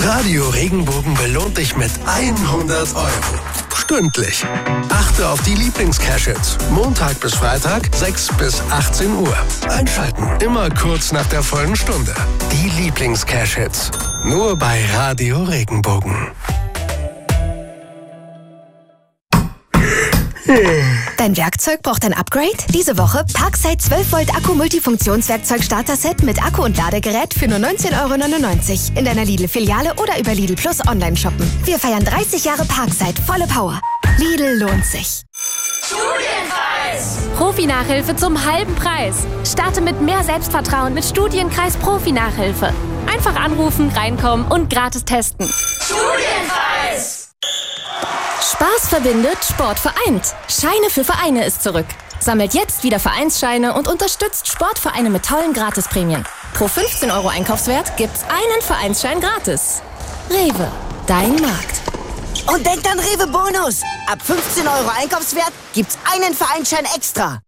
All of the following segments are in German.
Radio Regenbogen belohnt dich mit 100 €. Stündlich. Achte auf die Lieblings-Cash-Hits. Montag bis Freitag, 6 bis 18 Uhr. Einschalten, immer kurz nach der vollen Stunde. Die Lieblings-Cash-Hits. Nur bei Radio Regenbogen. Dein Werkzeug braucht ein Upgrade? Diese Woche Parkside 12 Volt Akku-Multifunktionswerkzeug Starter-Set mit Akku und Ladegerät für nur 19,99 € in deiner Lidl-Filiale oder über Lidl Plus online shoppen. Wir feiern 30 Jahre Parkside, volle Power. Lidl lohnt sich. Studienkreis! Profi-Nachhilfe zum halben Preis. Starte mit mehr Selbstvertrauen mit Studienkreis Profi-Nachhilfe. Einfach anrufen, reinkommen und gratis testen. Studienkreis! Spaß verbindet, Sport vereint. Scheine für Vereine ist zurück. Sammelt jetzt wieder Vereinsscheine und unterstützt Sportvereine mit tollen Gratisprämien. Pro 15 € Einkaufswert gibt's einen Vereinsschein gratis. Rewe, dein Markt. Und denkt an Rewe Bonus. Ab 15 € Einkaufswert gibt's einen Vereinsschein extra.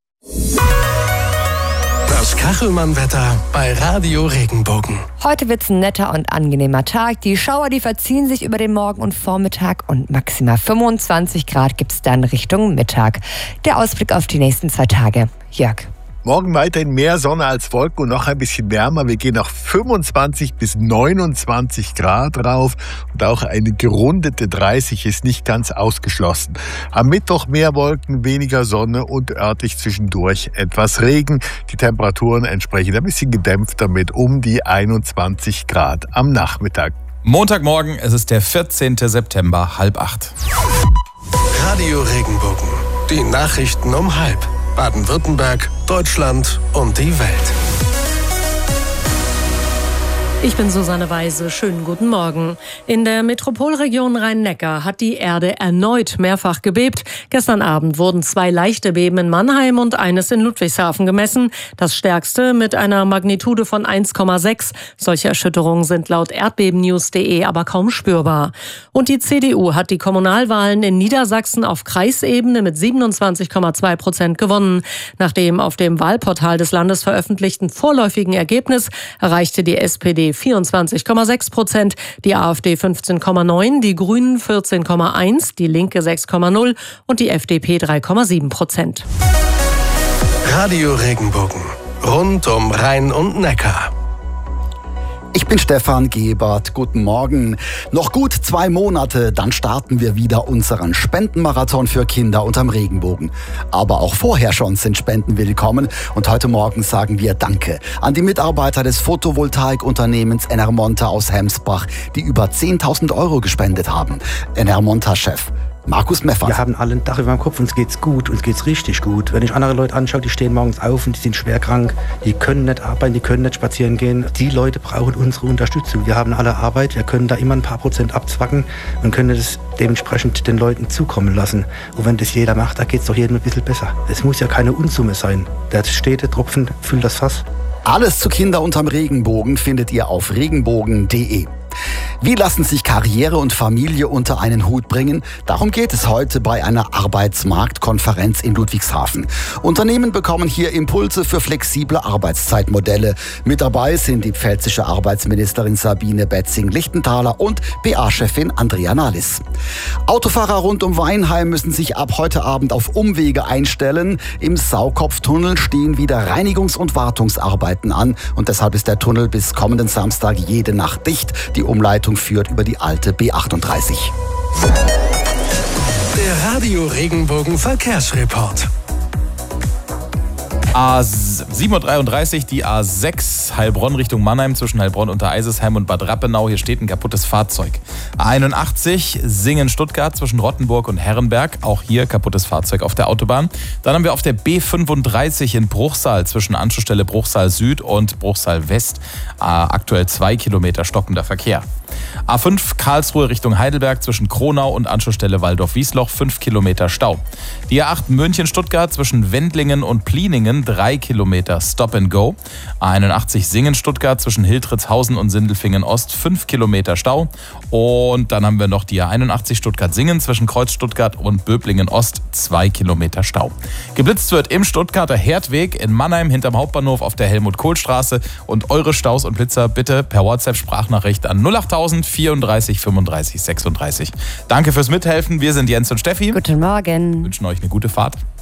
Das Kachelmann-Wetter bei Radio Regenbogen. Heute wird's ein netter und angenehmer Tag. Die Schauer, die verziehen sich über den Morgen und Vormittag und maximal 25 Grad gibt's dann Richtung Mittag. Der Ausblick auf die nächsten 2 Tage. Jörg. Morgen weiterhin mehr Sonne als Wolken und noch ein bisschen wärmer. Wir gehen auf 25 bis 29 Grad rauf und auch eine gerundete 30 ist nicht ganz ausgeschlossen. Am Mittwoch mehr Wolken, weniger Sonne und örtlich zwischendurch etwas Regen. Die Temperaturen entsprechend ein bisschen gedämpfter mit um die 21 Grad am Nachmittag. Montagmorgen, es ist der 14. September, 7:30. Radio Regenbogen. Die Nachrichten um 7:30. Baden-Württemberg, Deutschland und die Welt. Ich bin Susanne Weise. Schönen guten Morgen. In der Metropolregion Rhein-Neckar hat die Erde erneut mehrfach gebebt. Gestern Abend wurden 2 leichte Beben in Mannheim und eines in Ludwigshafen gemessen. Das stärkste mit einer Magnitude von 1,6. Solche Erschütterungen sind laut erdbebennews.de aber kaum spürbar. Und die CDU hat die Kommunalwahlen in Niedersachsen auf Kreisebene mit 27,2% gewonnen. Nach dem auf dem Wahlportal des Landes veröffentlichten vorläufigen Ergebnis erreichte die SPD 24,6%, die AfD 15,9%, die Grünen 14,1%, die Linke 6,0% und die FDP 3,7%. Radio Regenbogen. Rund um Rhein und Neckar. Ich bin Stefan Gebert. Guten Morgen. Noch gut 2 Monate, dann starten wir wieder unseren Spendenmarathon für Kinder unterm Regenbogen. Aber auch vorher schon sind Spenden willkommen und heute Morgen sagen wir Danke an die Mitarbeiter des Photovoltaikunternehmens Enermonta aus Hemsbach, die über 10.000 € gespendet haben. Enermonta-Chef Markus Meffert. Wir haben alle ein Dach über dem Kopf, uns geht's gut, uns geht's richtig gut. Wenn ich andere Leute anschaue, die stehen morgens auf und die sind schwer krank, die können nicht arbeiten, die können nicht spazieren gehen. Die Leute brauchen unsere Unterstützung. Wir haben alle Arbeit, wir können da immer ein paar Prozent abzwacken und können das dementsprechend den Leuten zukommen lassen. Und wenn das jeder macht, da geht's doch jedem ein bisschen besser. Es muss ja keine Unsumme sein. Der stete Tropfen füllt das Fass. Alles zu Kinder unterm Regenbogen findet ihr auf regenbogen.de. Wie lassen sich Karriere und Familie unter einen Hut bringen? Darum geht es heute bei einer Arbeitsmarktkonferenz in Ludwigshafen. Unternehmen bekommen hier Impulse für flexible Arbeitszeitmodelle. Mit dabei sind die pfälzische Arbeitsministerin Sabine Betzing-Lichtenthaler und BA-Chefin Andrea Nahlis. Autofahrer rund um Weinheim müssen sich ab heute Abend auf Umwege einstellen. Im Saukopftunnel stehen wieder Reinigungs- und Wartungsarbeiten an und deshalb ist der Tunnel bis kommenden Samstag jede Nacht dicht. Die Umleitung führt über die alte B38. Der Radio Regenbogen Verkehrsreport. A7:33, die A6 Heilbronn Richtung Mannheim zwischen Heilbronn unter Eisesheim und Bad Rappenau. Hier steht ein kaputtes Fahrzeug. A81 Singen-Stuttgart zwischen Rottenburg und Herrenberg. Auch hier kaputtes Fahrzeug auf der Autobahn. Dann haben wir auf der B35 in Bruchsal zwischen Anschlussstelle Bruchsal Süd und Bruchsal West. Aktuell 2 Kilometer stockender Verkehr. A5 Karlsruhe Richtung Heidelberg zwischen Kronau und Anschlussstelle Waldorf-Wiesloch 5 Kilometer Stau. Die A8 München-Stuttgart zwischen Wendlingen und Pliningen 3 Kilometer Stop and Go. A81 Singen-Stuttgart zwischen Hiltritzhausen und Sindelfingen-Ost 5 Kilometer Stau. Und dann haben wir noch die A81 Stuttgart-Singen zwischen Kreuz-Stuttgart und Böblingen-Ost 2 Kilometer Stau. Geblitzt wird im Stuttgarter Herdweg in Mannheim hinterm Hauptbahnhof auf der Helmut-Kohl-Straße. Und eure Staus und Blitzer bitte per WhatsApp-Sprachnachricht an 08000 3000 34 35 36. Danke fürs Mithelfen. Wir sind Jens und Steffi. Guten Morgen. Wünschen euch eine gute Fahrt.